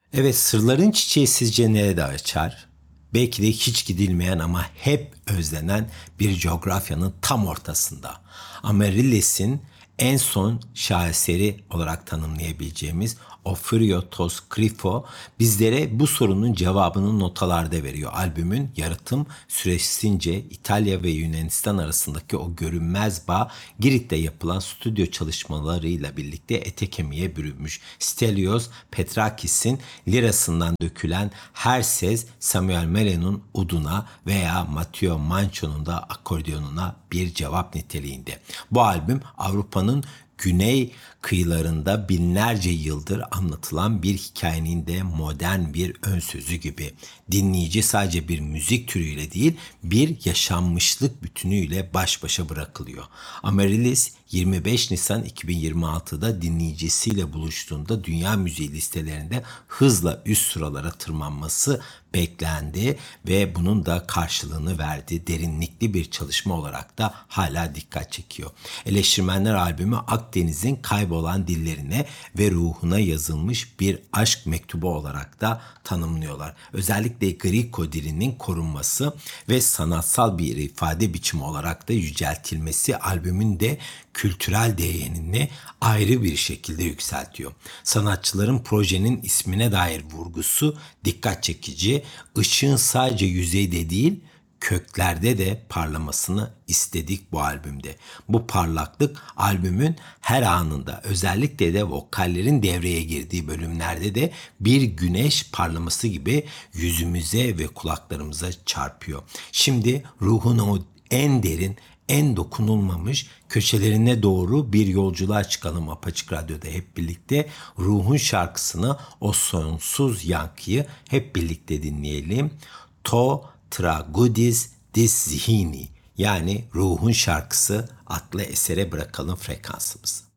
Evet, sırların çiçeği sizce nerede açar? Belki de hiç gidilmeyen ama hep özlenen bir coğrafyanın tam ortasında. Amaryllis'in en son şaheseri olarak tanımlayabileceğimiz Ophir Tos Grifo bizlere bu sorunun cevabını notalarda veriyor. Albümün yaratım süresince İtalya ve Yunanistan arasındaki o görünmez bağ Girit'te yapılan stüdyo çalışmalarıyla birlikte ete kemiğe bürünmüş. Stelios Petrakis'in lirasından dökülen her ses Samuel Melo'nun uduna veya Matteo Mancho'nun da akordeonuna bir cevap niteliğinde. Bu albüm Avrupa'nın güney kıyılarında binlerce yıldır anlatılan bir hikayenin de modern bir ön sözü gibi. Dinleyici sadece bir müzik türüyle değil, bir yaşanmışlık bütünüyle baş başa bırakılıyor. Amaryllis 25 Nisan 2026'da dinleyicisiyle buluştuğunda dünya müziği listelerinde hızla üst sıralara tırmanması beklendi ve bunun da karşılığını verdi. Derinlikli bir çalışma olarak da hala dikkat çekiyor. Eleştirmenler albümü Akdeniz'in kaybolan dillerine ve ruhuna yazılmış bir aşk mektubu olarak da tanımlıyorlar. Özellikle Griko dilinin korunması ve sanatsal bir ifade biçimi olarak da yüceltilmesi albümün de kültürel değerini ayrı bir şekilde yükseltiyor. Sanatçıların projenin ismine dair vurgusu dikkat çekici. Işığın sadece yüzeyde değil, köklerde de parlamasını istedik bu albümde. Bu parlaklık albümün her anında, özellikle de vokallerin devreye girdiği bölümlerde de bir güneş parlaması gibi yüzümüze ve kulaklarımıza çarpıyor. Şimdi ruhun o en derin, en dokunulmamış köşelerine doğru bir yolculuğa çıkalım Apaçık Radyo'da hep birlikte. Ruhun şarkısını, o sonsuz yankıyı hep birlikte dinleyelim. To Tragudis Dis Zihni, yani ruhun şarkısı adlı esere bırakalım frekansımızı.